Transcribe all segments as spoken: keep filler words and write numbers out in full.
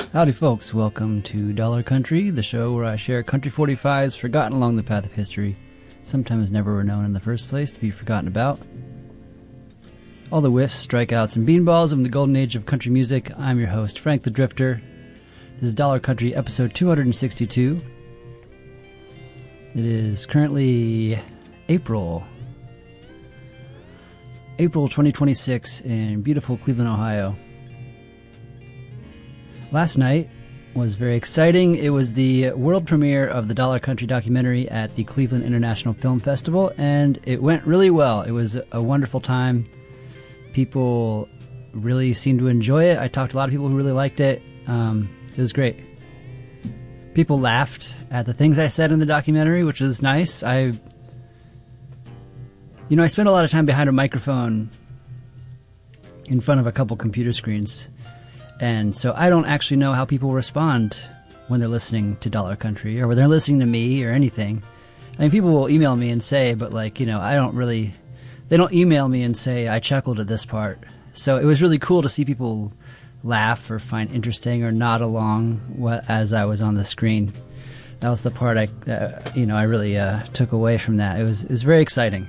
Howdy folks, welcome to Dollar Country, the show where I share country forty-fives forgotten along the path of history, sometimes never were known in the first place to be forgotten about. All the whiffs, strikeouts, and beanballs of the golden age of country music. I'm your host, Frank the Drifter. This is Dollar Country episode two hundred sixty-two. It is currently April. April twenty twenty-six in beautiful Cleveland, Ohio. Last night was very exciting. It was the world premiere of the Dollar Country documentary at the Cleveland International Film Festival, and it went really well. It was a wonderful time. People really seemed to enjoy it. I talked to a lot of people who really liked it. Um, it was great. People laughed at the things I said in the documentary, which was nice. I, you know, I spent a lot of time behind a microphone in front of a couple computer screens. And so I don't actually know how people respond when they're listening to Dollar Country or when they're listening to me or anything. I mean, people will email me and say, but like, you know, I don't really, they don't email me and say, I chuckled at this part. So it was really cool to see people laugh or find interesting or nod along as I was on the screen. That was the part I, uh, you know, I really uh, took away from that. It was, it was very exciting.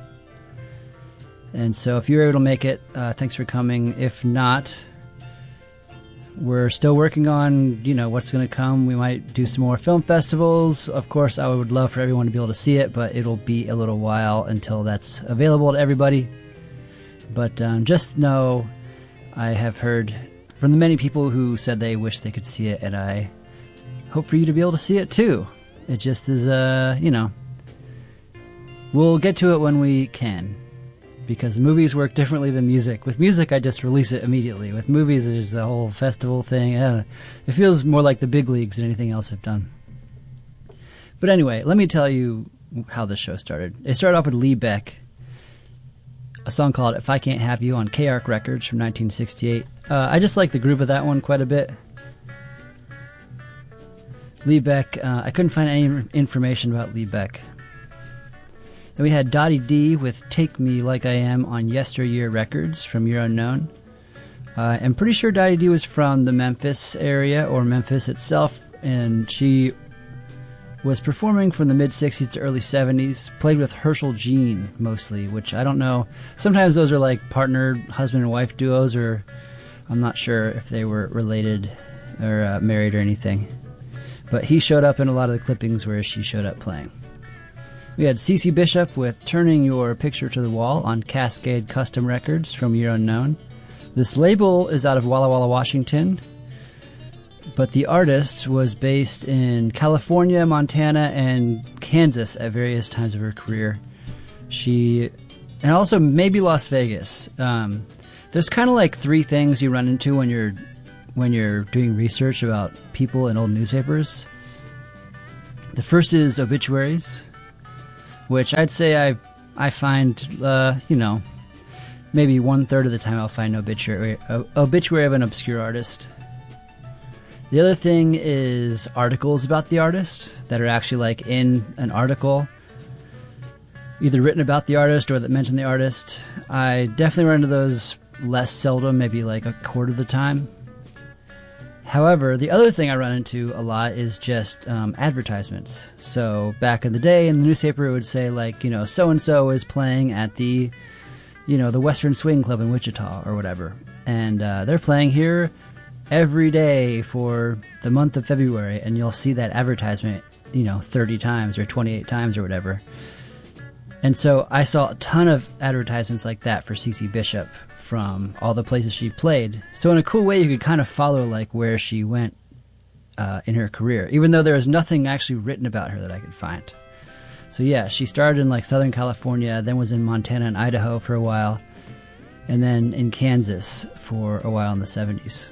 And so if you were able to make it, uh, thanks for coming. If not, we're still working on, you know, what's going to come. We might do some more film festivals. Of course, I would love for everyone to be able to see it, but it'll be a little while until that's available to everybody. But um, just know I have heard from the many people who said they wish they could see it, and I hope for you to be able to see it too. It just is, uh, you know, we'll get to it when we can. Because movies work differently than music. With music, I just release it immediately. With movies, there's the whole festival thing. I don't know. It feels more like the big leagues than anything else I've done. But anyway, let me tell you how this show started. It started off with Lee Beck, a song called If I Can't Have You on K-Ark Records from nineteen sixty-eight. Uh, I just like the groove of that one quite a bit. Lee Beck, uh, I couldn't find any information about Lee Beck. Then we had Dottie D with Take Me Like I Am on Yesteryear Records from Year Unknown. Uh, I'm pretty sure Dottie D was from the Memphis area, or Memphis itself, and she was performing from the mid-sixties to early seventies, played with Herschel Jean mostly, which I don't know. Sometimes those are like partner husband and wife duos, or I'm not sure if they were related or uh, married or anything. But he showed up in a lot of the clippings where she showed up playing. We had CeCe Bishop with Turning Your Picture to the Wall on Cascade Custom Records from Year Unknown. This label is out of Walla Walla, Washington, but the artist was based in California, Montana, and Kansas at various times of her career. She, and also maybe Las Vegas. Um, there's kind of like three things you run into when you're when you're doing research about people in old newspapers. The first is obituaries, which I'd say I I find, uh, you know, maybe one third of the time I'll find an obituary, uh, obituary of an obscure artist. The other thing is articles about the artist that are actually like in an article, either written about the artist or that mention the artist. I definitely run into those less seldom, maybe like a quarter of the time. However, the other thing I run into a lot is just um, advertisements. So back in the day in the newspaper, it would say like, you know, so-and-so is playing at the, you know, the Western Swing Club in Wichita or whatever. And uh, they're playing here every day for the month of February. And you'll see that advertisement, you know, thirty times or twenty-eight times or whatever. And so I saw a ton of advertisements like that for CeCe Bishop from all the places she played. So in a cool way, you could kind of follow like where she went uh, in her career, even though there was nothing actually written about her that I could find. So yeah, she started in like Southern California, then was in Montana and Idaho for a while, and then in Kansas for a while in the seventies.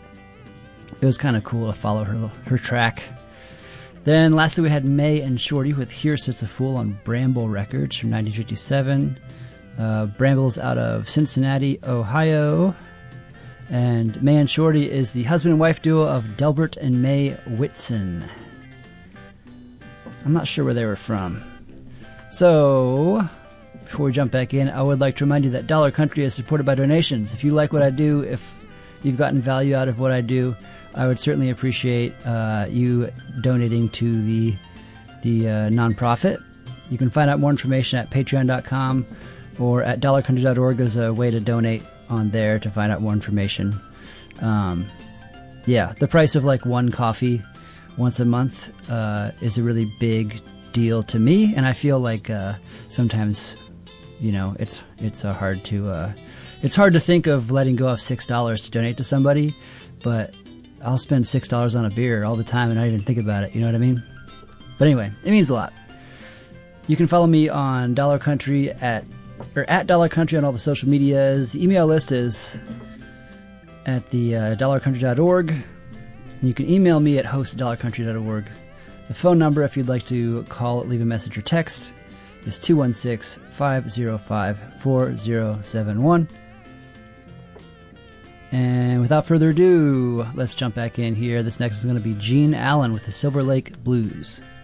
It was kind of cool to follow her her track. Then lastly, we had May and Shorty with Here Sits a Fool on Bramble Records from nineteen fifty-seven. Uh, Bramble's out of Cincinnati, Ohio. And May and Shorty is the husband and wife duo of Delbert and May Whitson. I'm not sure where they were from. So, before we jump back in, I would like to remind you that Dollar Country is supported by donations. If you like what I do, if you've gotten value out of what I do, I would certainly appreciate uh, you donating to the the uh, nonprofit. You can find out more information at patreon dot com or at dollar country dot org. There's a way to donate on there to find out more information. Um, yeah, the price of like one coffee once a month uh, is a really big deal to me, and I feel like uh, sometimes, you know, it's it's uh, hard to uh, it's hard to think of letting go of six dollars to donate to somebody, but I'll spend six dollars on a beer all the time and I didn't think about it. You know what I mean? But anyway, it means a lot. You can follow me on Dollar Country at or at Dollar Country on all the social medias. The email list is at the uh, dollar country dot org. And you can email me at host at dollar country dot org. The phone number, if you'd like to call, leave a message, or text, is two one six, five zero five, four zero seven one. And without further ado, let's jump back in here. This next is going to be Gene Allen with the Silver Lake Blues.